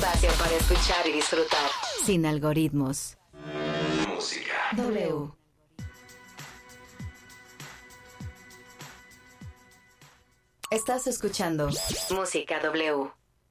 espacio para escuchar y disfrutar. Sin algoritmos. Música W. Estás escuchando Música W.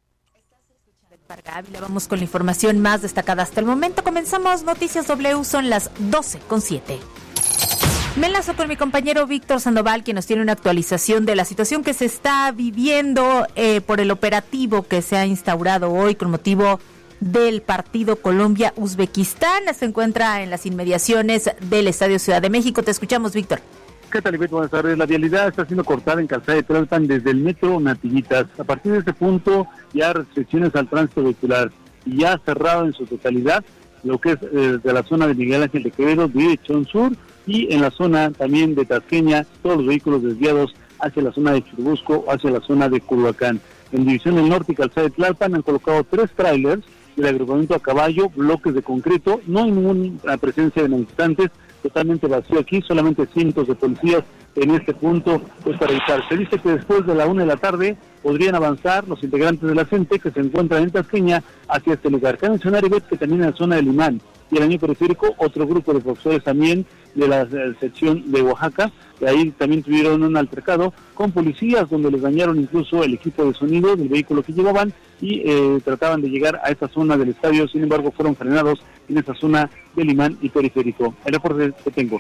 Vamos con la información más destacada hasta el momento. Comenzamos Noticias W, son las 12:07. Me enlazo con mi compañero Víctor Sandoval, quien nos tiene una actualización de la situación que se está viviendo por el operativo que se ha instaurado hoy con motivo del partido Colombia-Uzbekistán. Se encuentra en las inmediaciones del Estadio Ciudad de México. Te escuchamos, Víctor. ¿Qué tal, Ivette? Buenas tardes. La vialidad está siendo cortada en Calzada de Tlalpan desde el metro Natillitas. A partir de este punto, ya restricciones al tránsito vehicular y ya cerrado en su totalidad lo que es de la zona de Miguel Ángel de Quevedo, dirección sur, y en la zona también de Tasqueña, todos los vehículos desviados hacia la zona de Churubusco o hacia la zona de Culhuacán. En División del Norte y Calzada de Tlalpan han colocado 3 trailers del agrupamiento a caballo, bloques de concreto, no hay ninguna presencia de manifestantes, totalmente vacío aquí, solamente cientos de policías en este punto pues para evitar. Se dice que después de la 1 de la tarde podrían avanzar los integrantes de la CENTE que se encuentran en Tasqueña hacia este lugar. Cabe mencionar, Ivette, que también en la zona del Limán y el año periférico, otro grupo de profesores también de la sección de Oaxaca, de ahí también tuvieron un altercado con policías donde les dañaron incluso el equipo de sonido del vehículo que llevaban y trataban de llegar a esta zona del estadio, sin embargo fueron frenados en esta zona del Limán y periférico. El reporte que tengo.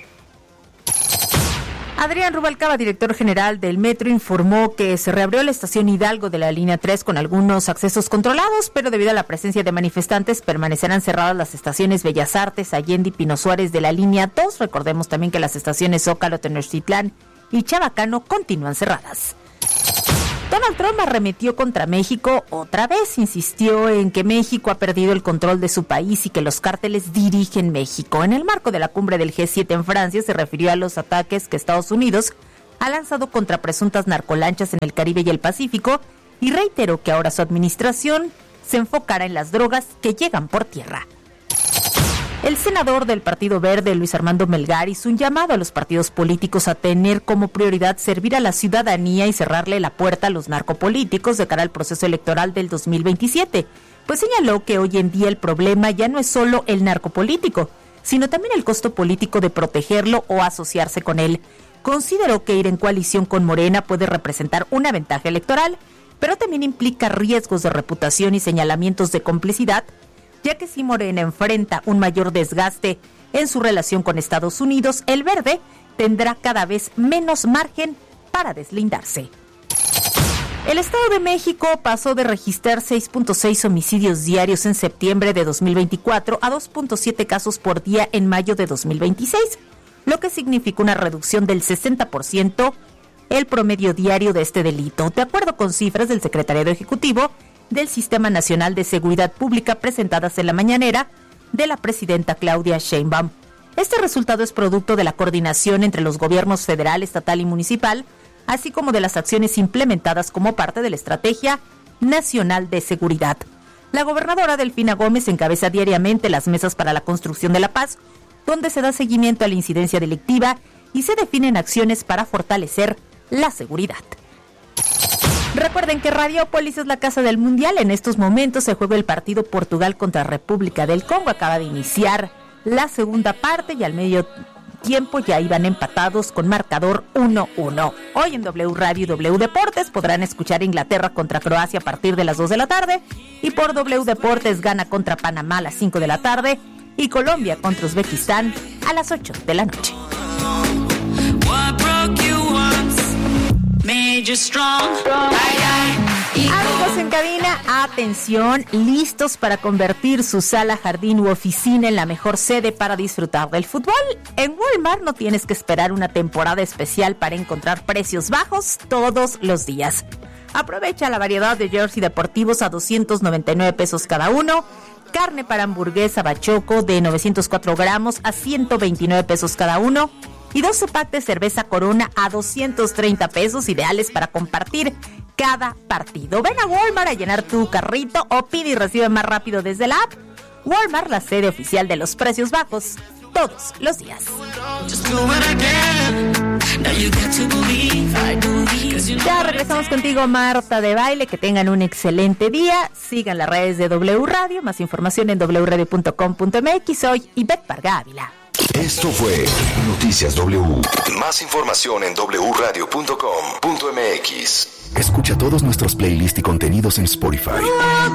Adrián Rubalcaba, director general del Metro, informó que se reabrió la estación Hidalgo de la línea 3 con algunos accesos controlados, pero debido a la presencia de manifestantes permanecerán cerradas las estaciones Bellas Artes, Allende y Pino Suárez de la línea 2. Recordemos también que las estaciones Zócalo, Tenochtitlán y Chabacano continúan cerradas. Donald Trump arremetió contra México otra vez, insistió en que México ha perdido el control de su país y que los cárteles dirigen México. En el marco de la cumbre del G7 en Francia se refirió a los ataques que Estados Unidos ha lanzado contra presuntas narcolanchas en el Caribe y el Pacífico y reiteró que ahora su administración se enfocará en las drogas que llegan por tierra. El senador del Partido Verde, Luis Armando Melgar, hizo un llamado a los partidos políticos a tener como prioridad servir a la ciudadanía y cerrarle la puerta a los narcopolíticos de cara al proceso electoral del 2027, pues señaló que hoy en día el problema ya no es solo el narcopolítico, sino también el costo político de protegerlo o asociarse con él. Consideró que ir en coalición con Morena puede representar una ventaja electoral, pero también implica riesgos de reputación y señalamientos de complicidad, ya que si Morena enfrenta un mayor desgaste en su relación con Estados Unidos, el Verde tendrá cada vez menos margen para deslindarse. El Estado de México pasó de registrar 6.6 homicidios diarios en septiembre de 2024 a 2.7 casos por día en mayo de 2026, lo que significa una reducción del 60% el promedio diario de este delito, de acuerdo con cifras del Secretariado Ejecutivo del Sistema Nacional de Seguridad Pública presentadas en la mañanera de la presidenta Claudia Sheinbaum. Este resultado es producto de la coordinación entre los gobiernos federal, estatal y municipal, así como de las acciones implementadas como parte de la Estrategia Nacional de Seguridad. La gobernadora Delfina Gómez encabeza diariamente las mesas para la construcción de la paz, donde se da seguimiento a la incidencia delictiva y se definen acciones para fortalecer la seguridad. Recuerden que Radiópolis es la casa del Mundial. En estos momentos se juega el partido Portugal contra República del Congo. Acaba de iniciar la segunda parte y al medio tiempo ya iban empatados con marcador 1-1. Hoy en W Radio y W Deportes podrán escuchar Inglaterra contra Croacia a partir de las 2 de la tarde y por W Deportes Ghana contra Panamá a las 5 de la tarde y Colombia contra Uzbekistán a las 8 de la noche. Amigos en cabina, atención, listos para convertir su sala, jardín u oficina en la mejor sede para disfrutar del fútbol. En Walmart no tienes que esperar una temporada especial para encontrar precios bajos todos los días. Aprovecha la variedad de jersey deportivos a 299 pesos cada uno, carne para hamburguesa Bachoco de 904 gramos a 129 pesos cada uno, y 12 packs de cerveza Corona a 230 pesos, ideales para compartir cada partido. Ven a Walmart a llenar tu carrito o pide y recibe más rápido desde la app. Walmart, la sede oficial de los precios bajos, todos los días. Ya regresamos contigo, Marta de Baile. Que tengan un excelente día. Sigan las redes de W Radio. Más información en wradio.com.mx. Soy Ivette Parga Ávila. Esto fue Noticias W. Más información en wradio.com.mx. Escucha todos nuestros playlists y contenidos en Spotify.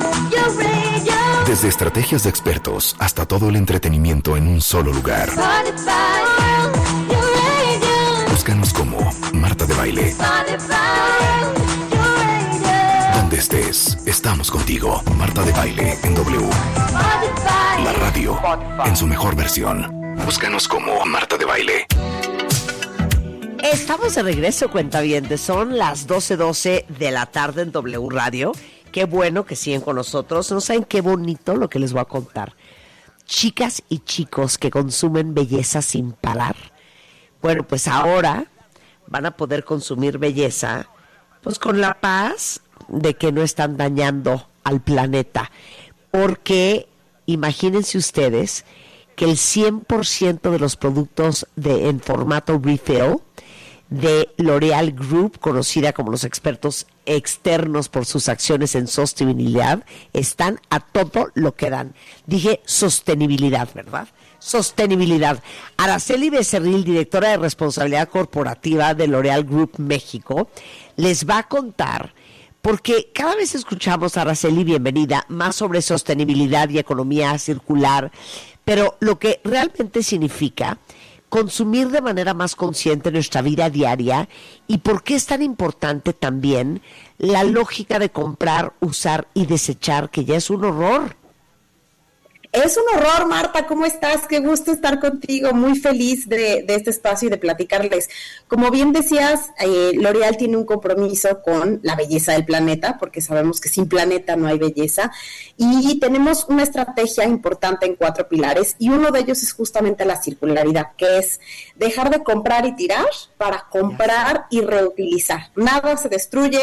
Desde estrategias de expertos hasta todo el entretenimiento en un solo lugar. Búscanos como Marta de Baile. Donde estés, estamos contigo. Marta de Baile en W. La radio en su mejor versión. Búscanos como Marta de Baile. Estamos de regreso, cuentavientes. Son las 12:12 de la tarde en W Radio. Qué bueno que siguen con nosotros. No saben qué bonito lo que les voy a contar. Chicas y chicos que consumen belleza sin parar. Bueno, pues ahora van a poder consumir belleza pues con la paz de que no están dañando al planeta. Porque imagínense ustedes que el 100% de los productos en formato refill de L'Oréal Group, conocida como los expertos externos por sus acciones en sostenibilidad, están a todo lo que dan. Dije sostenibilidad, ¿verdad? Sostenibilidad. Araceli Becerril, directora de responsabilidad corporativa de L'Oréal Group México, les va a contar, porque cada vez escuchamos, Araceli, bienvenida, más sobre sostenibilidad y economía circular, pero lo que realmente significa consumir de manera más consciente nuestra vida diaria y por qué es tan importante también la lógica de comprar, usar y desechar, que ya es un horror. Es un horror, Marta, ¿cómo estás? Qué gusto estar contigo, muy feliz de este espacio y de platicarles. Como bien decías, L'Oréal tiene un compromiso con la belleza del planeta, porque sabemos que sin planeta no hay belleza, y tenemos una estrategia importante en 4 pilares, y uno de ellos es justamente la circularidad, que es dejar de comprar y tirar para comprar y reutilizar. Nada se destruye,